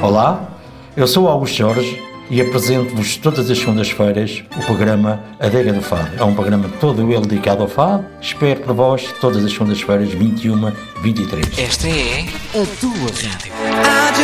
Olá, eu sou o Augusto Jorge e apresento-vos todas as segundas-feiras o programa Adega do Fado. É um programa todo ele dedicado ao fado. Espero por vós todas as segundas-feiras, 21, 23. Esta é a tua rádio.